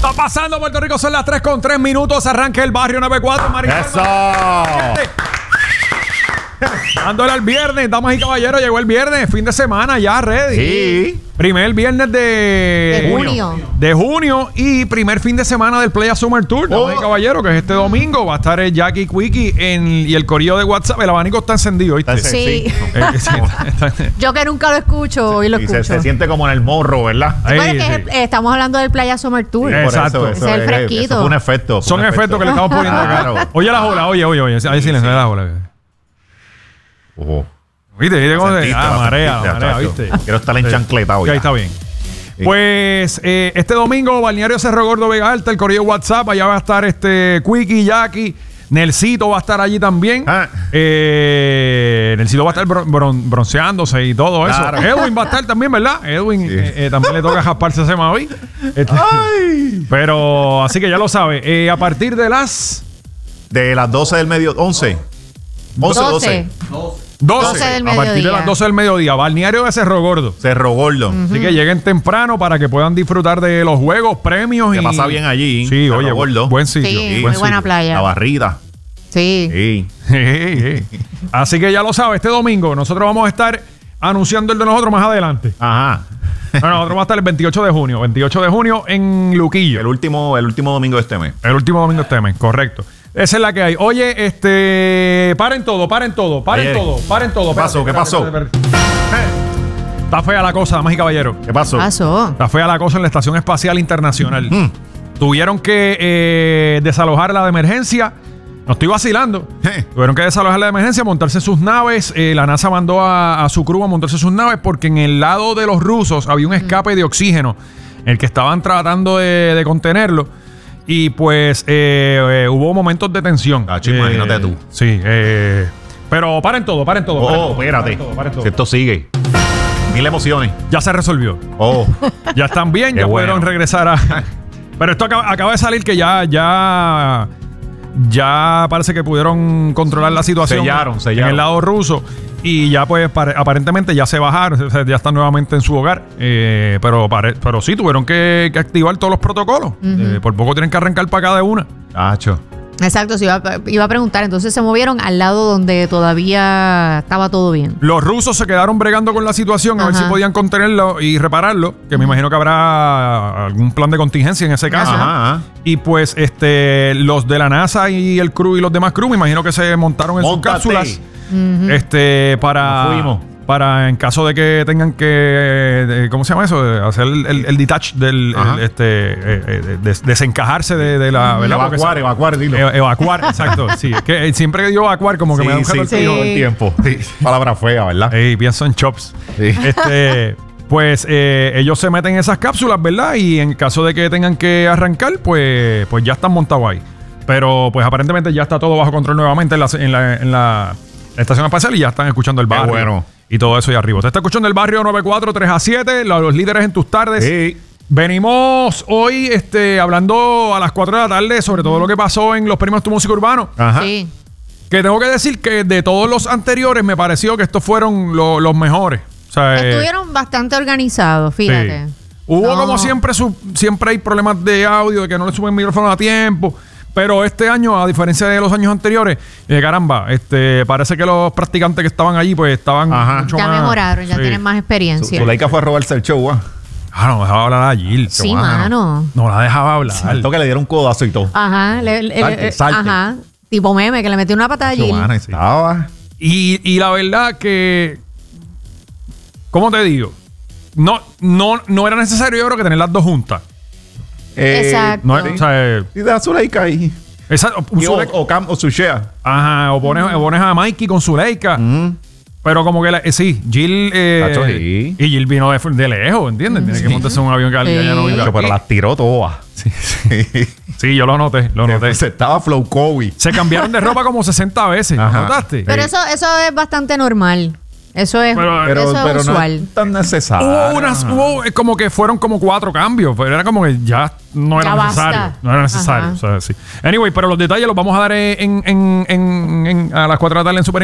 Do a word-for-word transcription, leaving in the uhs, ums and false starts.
Está pasando Puerto Rico, son las tres con tres minutos. Arranca el barrio noventa y cuatro, Marisol. ¡Eso! Dándole al viernes, damas y caballeros, llegó el viernes, fin de semana ya, ready. Sí. Primer viernes de, de junio. De junio y primer fin de semana del Playa Summer Tour, damas Oh. y caballeros, que es este domingo. Va a estar el Jackie Quickie en, y el corillo de WhatsApp. El abanico está encendido, ¿viste? Está Sí. Sí. Eh, sí, está- está- Yo que nunca lo escucho, hoy lo Y escucho. se, se siente como en el morro, ¿verdad? Ahí, Bueno, es que sí. es- eh, estamos hablando del Playa Summer Tour. Sí, Por exacto. Eso, eso Ese es el fresquito. Eso fue un efecto. fue Son un efectos que le estamos poniendo Claro. acá. Oye la ola, oye, oye, oye. Ahí silencio, oye la ola. Ojo. ¿Viste? ¿Viste cómo se- Sentiste, Ah, la marea, sentiste, marea, chacho. ¿viste? Quiero estar en Sí. chancletado Ok, ya. está bien. Sí. Pues eh, este domingo, Balneario Cerro Gordo, Vega Alta, el corillo WhatsApp, allá va a estar este Quickie, Jackie, Nelsito va a estar allí también. Ah. Eh, Nelsito va a estar bron- bron- bronceándose y todo eso. Claro. Edwin va a estar también, ¿verdad? Edwin Sí. eh, eh, también le toca jasparse ese mavi. Este, ¡Ay! pero así que ya lo sabe. Eh, a partir de las De las doce del medio. once. once, doce. doce. doce, doce del a partir de mediodía. las doce del mediodía, Balneario de Cerro Gordo. Cerro Gordo. Así que lleguen temprano para que puedan disfrutar de los juegos, premios. Se y pasa bien allí. Sí, Cerro oye, Gordo. buen sitio. Sí, buen muy buena sitio. playa. La barrida. Sí. Sí. Sí, sí. Así que ya lo sabes, este domingo nosotros vamos a estar anunciando el de nosotros más adelante. Ajá. Bueno, nosotros vamos a estar el veintiocho de junio. veintiocho de junio en Luquillo. El último, el último domingo de este mes. El último domingo de este mes, correcto. Esa es la que hay. Oye, este. Paren todo, paren todo, paren Oye, todo, paren todo. ¿qué pasó? Espérate, ¿Qué pasó? espérate, espérate. Eh, Está fea la cosa, damas y caballeros. ¿Qué pasó? Pasó. Está fea la cosa en la Estación Espacial Internacional. Mm. Tuvieron que eh, desalojar la de emergencia. No estoy vacilando. Je. Tuvieron que desalojar la de emergencia, montarse sus naves. Eh, la NASA mandó a, a su crew a montarse sus naves porque en el lado de los rusos había un escape de oxígeno, el que estaban tratando de, de contenerlo. Y pues eh, eh, hubo momentos de tensión. Tacho, Eh, imagínate tú. Sí. eh, pero paren todo, paren todo. paren Oh, todo, espérate. paren todo, paren todo. Si esto sigue. Mil emociones. Ya se resolvió. Oh. Ya están bien, Qué ya bueno. pudieron regresar a. Pero esto acaba, acaba de salir que ya, ya, ya parece que pudieron controlar la situación. Sellaron, sellaron. En el lado ruso. Y ya, pues, pare- aparentemente ya se bajaron, o sea, ya están nuevamente en su hogar. Eh, pero, pare- pero sí, tuvieron que, que activar todos los protocolos. Eh, por poco tienen que arrancar para acá de una. Tacho. Exacto, sí, iba, a- iba a preguntar. Entonces se movieron al lado donde todavía estaba todo bien. Los rusos se quedaron bregando con la situación a ver Ajá. si podían contenerlo y repararlo, que me imagino que habrá algún plan de contingencia en ese caso. Ajá, ajá. Y pues este los de la NASA y el crew y los demás crew, me imagino que se montaron en Móntate. sus cápsulas este para Nos fuimos. para en caso de que tengan que eh, ¿cómo se llama eso? De hacer el, el, el detach del Ajá. el, este eh, eh, de- des- desencajarse de, de la ¿verdad? Porque Evacuar, se- evacuar, dilo. e- evacuar, exacto. Sí, es que eh, siempre que digo evacuar como que Sí, me da un sí, calor sí, fijo. todo el tiempo. Palabra fea, ¿verdad? Ey, pienso en chops. Sí. Este, pues eh, ellos se meten en esas cápsulas, ¿verdad? Y en caso de que tengan que arrancar, pues, pues ya están montados ahí. Pero pues aparentemente ya está todo bajo control nuevamente en la, en la, en la estación espacial y ya están escuchando el Qué barrio. bueno. Y todo eso ahí arriba. Usted está escuchando el barrio noventa y cuatro, tres a siete, la- los líderes en tus tardes. Sí. Venimos hoy este, hablando a las cuatro de la tarde sobre todo lo que pasó en los premios Tu Música Urbano. Ajá. Sí. Que tengo que decir que de todos los anteriores me pareció que estos fueron lo- los mejores. O sea, eh, Estuvieron bastante organizados, fíjate. sí. Hubo No. como siempre, su- siempre hay problemas de audio, de que no le suben el micrófono a tiempo. Pero este año, a diferencia de los años anteriores, eh, caramba, este, parece que los practicantes que estaban allí, pues estaban Ajá. mucho Ya más. mejoraron, ya sí. tienen más experiencia. Zuleika fue a robarse el show, ¿ah? Ah, no dejaba hablar a Jill. Sí, mano. No la dejaba hablar. Siento que le dieron un codazo y todo. Ajá, le- le- Salte, eh, salte. ajá. Tipo meme, que le metió una patada allí. Giovanna, estaba. Y, y la verdad que. ¿Cómo te digo? No, no, no era necesario, yo creo, que tener las dos juntas. Eh, Exacto. No, o sea, eh, Y de Zuleika ahí. esa, un Y o, Zuleika- o, Cam, o Sushea. Ajá, o pones, o pones a Mikey con Zuleika. Pero como que la- eh, sí, Jill eh, Tacho, sí. y Jill vino de, de lejos, ¿entiendes? Tiene que montarse en un avión que alguien Sí. ya no vive Pero aquí. las tiró todas. Sí, sí. Sí, yo lo noté, lo noté. Se estaba Flow Kobe. Se cambiaron de ropa como sesenta veces, ¿lo Ajá. notaste? Pero Sí. eso, eso es bastante normal. Eso es, Pero- Pero, eso es pero no usual. es tan necesario. Hubo unas, hubo eh, como que fueron como cuatro cambios, pero era como que ya no era Ya basta. necesario. No era necesario. Ajá. O sea, sí. Anyway, pero los detalles los vamos a dar en, en, en, en- en- a las cuatro de la tarde en Super